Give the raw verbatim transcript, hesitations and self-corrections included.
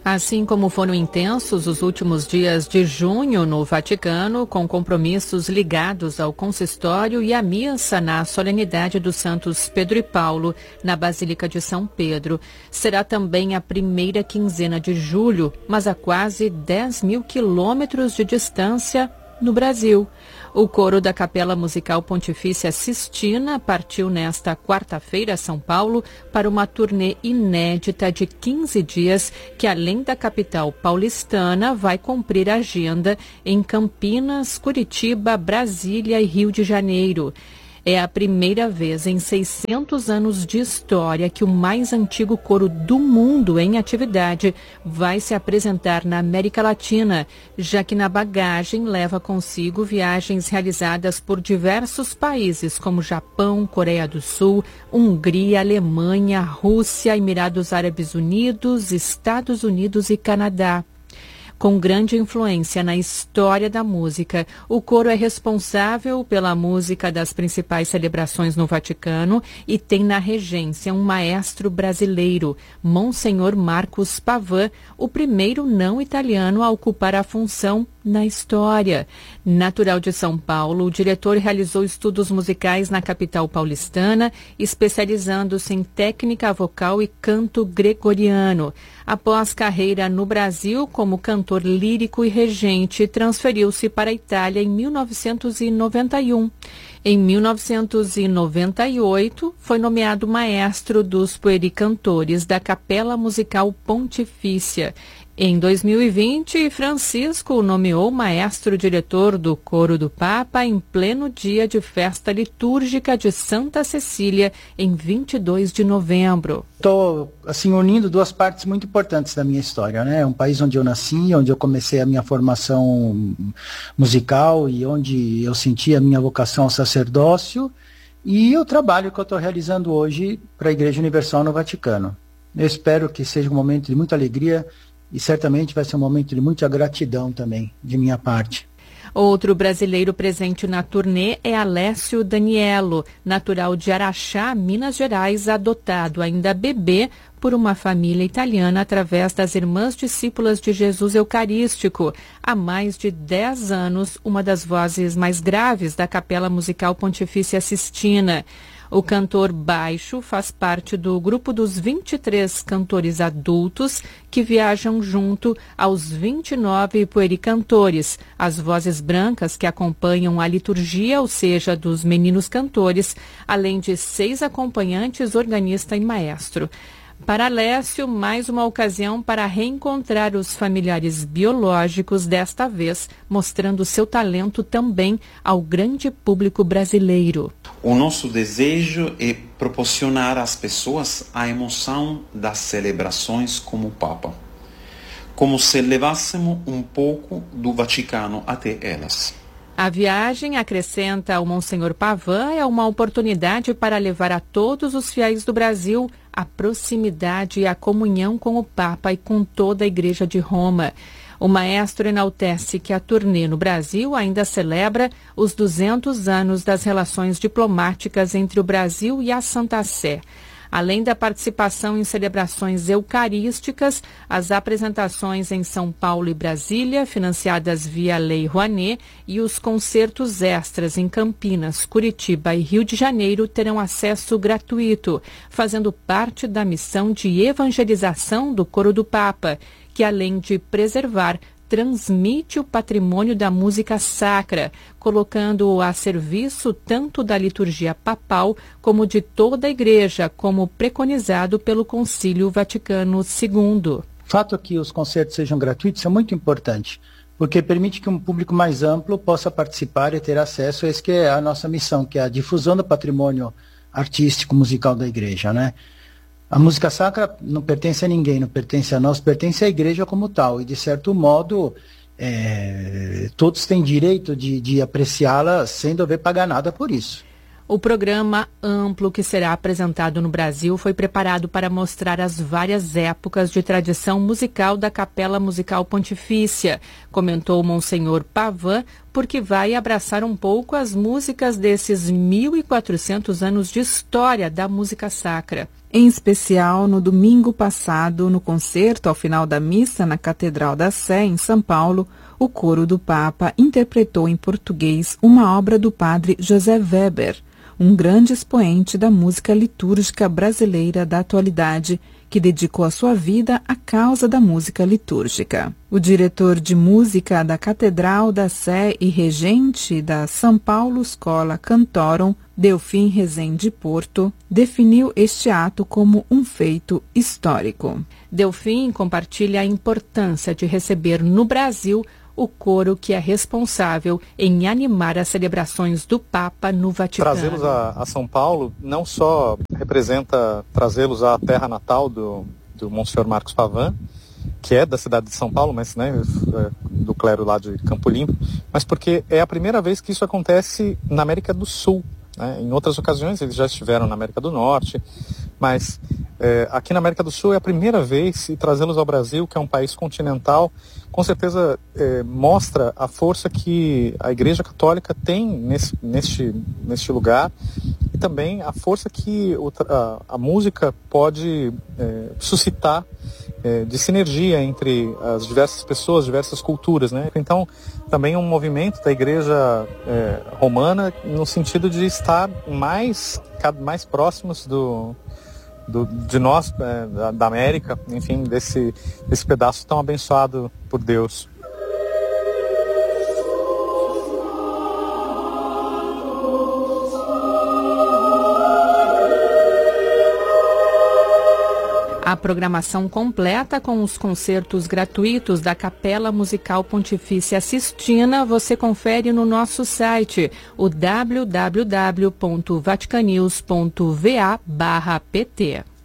Assim como foram intensos os últimos dias de junho no Vaticano, com compromissos ligados ao consistório e à missa na solenidade dos santos Pedro e Paulo, na Basílica de São Pedro, será também a primeira quinzena de julho, mas a quase dez mil quilômetros de distância no Brasil. O coro da Capela Musical Pontifícia Sistina partiu nesta quarta-feira a São Paulo para uma turnê inédita de quinze dias que, além da capital paulistana, vai cumprir a agenda em Campinas, Curitiba, Brasília e Rio de Janeiro. É a primeira vez em seiscentos anos de história que o mais antigo coro do mundo em atividade vai se apresentar na América Latina, já que na bagagem leva consigo viagens realizadas por diversos países como Japão, Coreia do Sul, Hungria, Alemanha, Rússia, Emirados Árabes Unidos, Estados Unidos e Canadá. Com grande influência na história da música, o coro é responsável pela música das principais celebrações no Vaticano e tem na regência um maestro brasileiro, Monsenhor Marcos Pavan, o primeiro não italiano a ocupar a função na história. Natural de São Paulo, o diretor realizou estudos musicais na capital paulistana, especializando-se em técnica vocal e canto gregoriano. Após carreira no Brasil como cantor lírico e regente, transferiu-se para a Itália em mil novecentos e noventa e um. Em mil novecentos e noventa e oito, foi nomeado maestro dos puericantores da Capela Musical Pontifícia. Em dois mil e vinte, Francisco o nomeou maestro-diretor do Coro do Papa em pleno dia de festa litúrgica de Santa Cecília, em vinte e dois de novembro. Estou assim, unindo duas partes muito importantes da minha história, né? Um país onde eu nasci, onde eu comecei a minha formação musical e onde eu senti a minha vocação ao sacerdócio, e o trabalho que eu estou realizando hoje para a Igreja Universal no Vaticano. Eu espero que seja um momento de muita alegria e certamente vai ser um momento de muita gratidão também, de minha parte. Outro brasileiro presente na turnê é Alessio Daniello, natural de Araxá, Minas Gerais, adotado ainda bebê por uma família italiana através das Irmãs Discípulas de Jesus Eucarístico. Há mais de dez anos, uma das vozes mais graves da Capela Musical Pontifícia Sistina. O cantor baixo faz parte do grupo dos vinte e três cantores adultos que viajam junto aos vinte e nove puericantores, as vozes brancas que acompanham a liturgia, ou seja, dos meninos cantores, além de seis acompanhantes, organista e maestro. Para Alessio, mais uma ocasião para reencontrar os familiares biológicos, desta vez mostrando seu talento também ao grande público brasileiro. O nosso desejo é proporcionar às pessoas a emoção das celebrações como o Papa, como se levássemos um pouco do Vaticano até elas. A viagem, acrescenta o Monsenhor Pavan, é uma oportunidade para levar a todos os fiéis do Brasil a proximidade e a comunhão com o Papa e com toda a Igreja de Roma. O maestro enaltece que a turnê no Brasil ainda celebra os duzentos anos das relações diplomáticas entre o Brasil e a Santa Sé. Além da participação em celebrações eucarísticas, as apresentações em São Paulo e Brasília, financiadas via Lei Rouanet, e os concertos extras em Campinas, Curitiba e Rio de Janeiro terão acesso gratuito, fazendo parte da missão de evangelização do Coro do Papa, que além de preservar, transmite o patrimônio da música sacra, colocando-o a serviço tanto da liturgia papal como de toda a Igreja, como preconizado pelo Concílio Vaticano segundo. O fato que os concertos sejam gratuitos é muito importante, porque permite que um público mais amplo possa participar e ter acesso a isso que é a nossa missão, que é a difusão do patrimônio artístico musical da Igreja, né? A música sacra não pertence a ninguém, não pertence a nós, pertence à Igreja como tal. E, de certo modo, é, todos têm direito de, de apreciá-la sem dever pagar nada por isso. O programa amplo que será apresentado no Brasil foi preparado para mostrar as várias épocas de tradição musical da Capela Musical Pontifícia, comentou o Monsenhor Pavan, porque vai abraçar um pouco as músicas desses mil e quatrocentos anos de história da música sacra. Em especial, no domingo passado, no concerto ao final da missa na Catedral da Sé, em São Paulo, o coro do Papa interpretou em português uma obra do padre José Weber, um grande expoente da música litúrgica brasileira da atualidade, que dedicou a sua vida à causa da música litúrgica. O diretor de música da Catedral da Sé e regente da São Paulo Schola Cantorum, Delfim Rezende Porto, definiu este ato como um feito histórico. Delfim compartilha a importância de receber no Brasil o coro que é responsável em animar as celebrações do Papa no Vaticano. Trazê-los a, a São Paulo não só representa trazê-los à terra natal do, do Monsenhor Marcos Pavan, que é da cidade de São Paulo, mas né, do clero lá de Campo Limpo, mas porque é a primeira vez que isso acontece na América do Sul. Né? Em outras ocasiões eles já estiveram na América do Norte, mas é, aqui na América do Sul é a primeira vez, e trazê-los ao Brasil, que é um país continental, com certeza é, mostra a força que a Igreja Católica tem nesse, neste, neste lugar, e também a força que o, a, a música pode é, suscitar é, de sinergia entre as diversas pessoas, diversas culturas. Né? Então, também um movimento da Igreja é, Romana no sentido de estar mais, mais próximos do... Do, de nós, é, da, da América, enfim, desse, desse pedaço tão abençoado por Deus. A programação completa com os concertos gratuitos da Capela Musical Pontifícia Sistina você confere no nosso site, o w w w ponto vaticanews ponto v a barra p t.